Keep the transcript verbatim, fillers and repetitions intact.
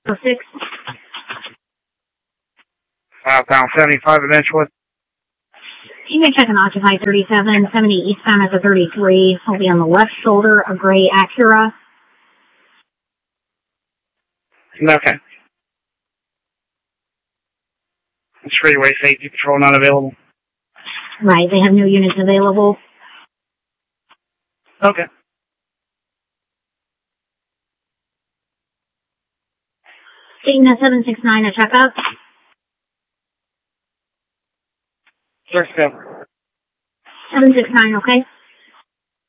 six. Southbound seventy-five at Edgewood. You may check an occupied thirty-seven, seventy eastbound as a thirty-three. Will be on the left shoulder, a gray Acura. Okay. It's freeway safety patrol not available. Right, they have no units available. Okay. Dayton seven six nine, a checkup. Six seven. seven six nine, okay?